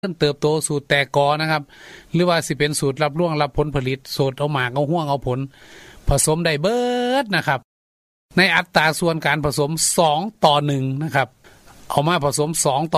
เติบโตสูตรแตกกอนะครับหรือว่าสิเป็นสูตรรับร่วงรับผลผลิตสูตรเอาหมากเอาห่วงเอาผลผสมได้เบิดนะครับในอัตราส่วนการผสม2:1นะครับเอามาผสม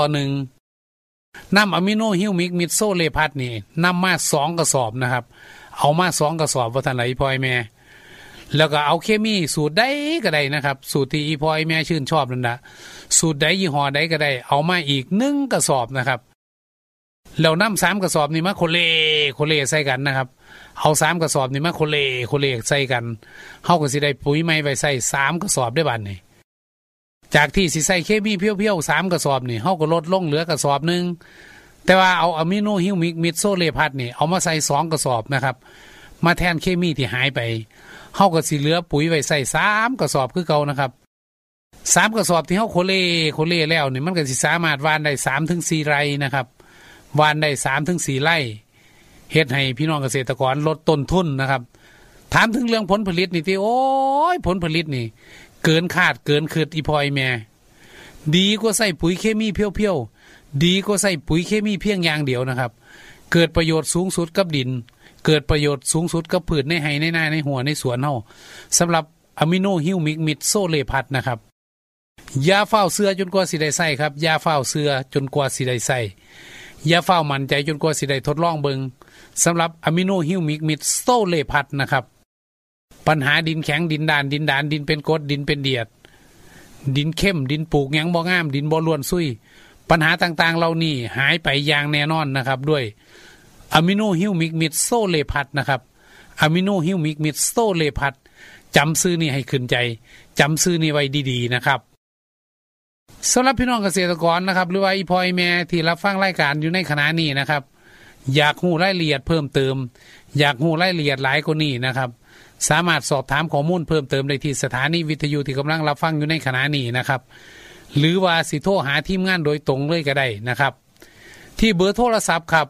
2:1น้ำอะมิโนฮิวมิกมิดโซเลพัทนี่นำมา2กระสอบนะครับเอามา2กระสอบว่าท่านไหนพ่อแม่แล้วก็เอาเคมีสูตรใดก็ได้นะครับสูตรที่อีพ่อแม่ชื่นชอบนั่นนะสูตรใดยี่ห้อใดก็ได้เอามาอีก1กระสอบนะครับแล้วนำ3กระสอบนี่มาโคเลใส่กันนะครับเอา3กระสอบนี่มาโคเลใส่กันเฮาก็สิได้ปุ๋ยใหม่ไว้ใส่3กระสอบได้บัดนี้จากที่สิใส่เคมีเพียวๆ3กระสอบนี่เฮาก็ลดลงเหลือกระสอบนึงแต่ว่าเอาอะมิโนฮิวมิกมิดโซเลพัทนี่เอามาใส่2กระสอบนะครับมาแทนเคมีที่หายไปเฮาก็สิเหลือปุ๋ยไว้ใส่3กระสอบคือเก่านะครับ3กระสอบที่เฮาโคเลแล้วนี่มันก็สิสามารถหว่านได้ 3-4 ไร่นะครับหว่านได้ 3-4 ไร่เฮ็ดให้พี่น้องเกษตรกรลดต้นทุนนะครับถามถึงเรื่องผลผลิตนี่ที่โอ้ยผลผลิตนี่เกินคาดเกินคิดอีพอยแม่ดีกว่าใส่ปุ๋ยเคมีเพียวๆดีกว่าใส่ปุ๋ยเคมีเพียงอย่างเดียวนะครับเกิดประโยชน์สูงสุดกับดินเกิดประโยชน์สูงสุดกับพืชในไร่ในนาในหัวในสวนเฮาสำหรับอะมิโนฮิวมิกมิดโซเลพัทนะครับอย่าเฝ้าเสือจนกว่าสิได้ใส่ครับอย่าเฝ้าเสือจนกว่าสิได้ใส่อย่าเฝ้ามั่นใจจนกว่าสิได้ทดลองเบิงสำหรับอะมิโนฮิวมิกมิดโซเลพัทนะครับปัญหาดินแข็งดินด่านดินเป็นกรดดินเป็นเดียดดินเข้มดินปลูกหยังบ่งามดินบ่ล้วนซุยปัญหาต่างๆเหล่านี้หายไปอย่างแน่นอนนะครับด้วยอะมิโนฮิวมิกมิดโซเลพัทนะครับอะมิโนฮิวมิกมิดโซเลพัทจำชื่อนี้ให้ขึ้นใจจำชื่อนี้ไว้ดีๆนะครับสำหรับพี่น้องเกษตรกรนะครับหรือว่าอีพ่อแม่ที่รับฟังรายการอยู่ในขณะนี้นะครับอยากรู้รายละเอียดเพิ่มเติมอยากรู้รายละเอียดหลายกว่านี้นะครับสามารถสอบถามข้อมูลเพิ่มเติมได้ที่สถานีวิทยุที่กำลังรับฟังอยู่ในขณะนี้นะครับหรือว่าสิโทรหาทีมงานโดยตรงเลยก็ได้นะครับที่เบอร์โทรศัพท์ครับ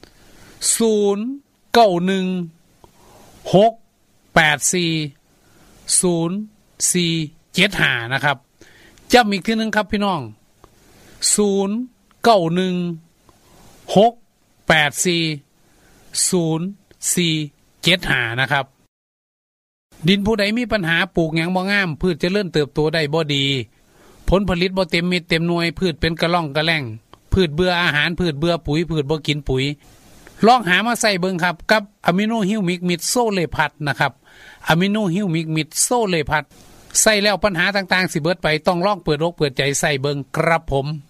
0916840475นะครับย้ำอีกทีนึงครับพี่น้อง0916840475นะครับดินผู้ใดมีปัญหาปลูกหยังบ่งามพืชเจริญเติบโตได้บ่ดีผลผลิตบ่เต็มเม็ดเต็มหน่วยพืชเป็นกระล่องกระแล่งพืชเบื่ออาหารพืชเบื่อปุ๋ยพืชบ่กินปุ๋ยลองหามาใส่เบิ่งครับกับอะมิโนฮิวมิกมิดโซเลพัทนะครับอะมิโนฮิวมิกมิดโซเลพัทใส่แล้วปัญหาต่างๆสิเบิดไปต้องลองเปิดอกเปิดใจใส่เบิ่งครับผม